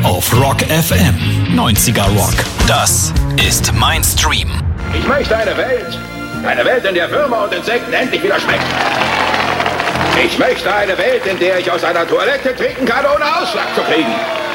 auf Rock FM 90er Rock. Das ist mein Stream. Ich möchte eine Welt, in der Würmer und Insekten endlich wieder schmecken. Ich möchte eine Welt, in der ich aus einer Toilette trinken kann, ohne Ausschlag zu kriegen.